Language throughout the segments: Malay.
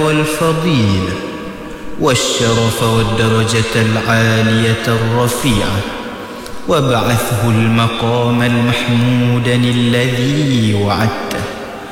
والفضيلة والشرف والدرجة العالية الرفيعة وابعثه المقام المحمود الذي وعدته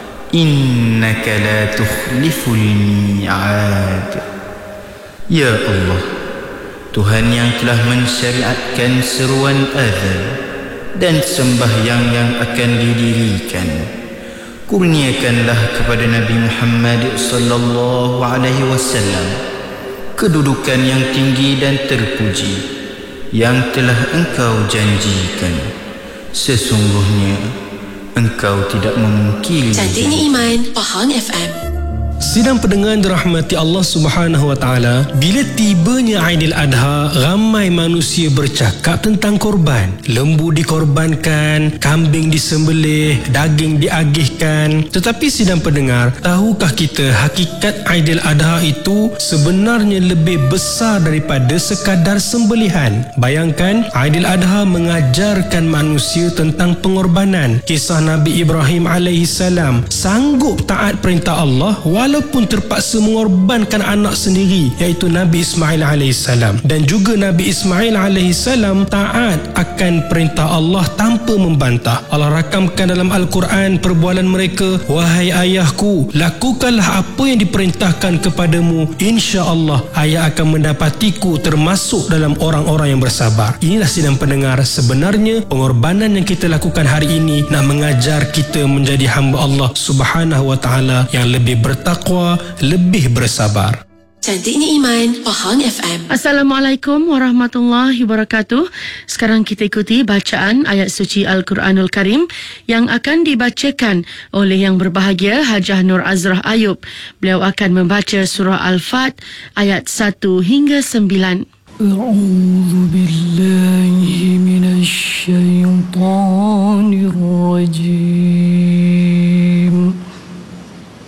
إنك لا تخلف الميعاد. Ya Allah, Tuhan yang telah mensyariatkan seruan azan dan sembahyang yang akan didirikan, kurniakanlah kepada Nabi Muhammad sallallahu alaihi wasallam kedudukan yang tinggi dan terpuji yang telah Engkau janjikan. Sesungguhnya Engkau tidak memungkiri. Cantiknya Iman, Pahang FM. Sidang pendengar dirahmati Allah Subhanahu wa taala, bila tibanya Aidil Adha, ramai manusia bercakap tentang korban. Lembu dikorbankan, kambing disembelih, daging diagihkan. Tetapi sidang pendengar, tahukah kita hakikat Aidil Adha itu sebenarnya lebih besar daripada sekadar sembelihan? Bayangkan, Aidil Adha mengajarkan manusia tentang pengorbanan. Kisah Nabi Ibrahim alaihissalam sanggup taat perintah Allah walaupun terpaksa mengorbankan anak sendiri, iaitu Nabi Ismail alaihissalam. Dan juga Nabi Ismail alaihissalam taat akan perintah Allah tanpa membantah. Allah rakamkan dalam Al-Quran perbualan mereka, wahai ayahku, lakukanlah apa yang diperintahkan kepadamu, insya-Allah ayah akan mendapatiku termasuk dalam orang-orang yang bersabar. Inilah sidang pendengar, sebenarnya pengorbanan yang kita lakukan hari ini nak mengajar kita menjadi hamba Allah Subhanahu wa taala yang lebih bertakwa, lebih bersabar. Cantiknya Iman, Pahang FM. Assalamualaikum warahmatullahi wabarakatuh. Sekarang kita ikuti bacaan ayat suci Al-Quranul Karim yang akan dibacakan oleh yang berbahagia Hajah Nur Azrah Ayub. Beliau akan membaca surah Al-Fat ayat 1 hingga 9. A'udzu billahi minasy syaithanir rajim.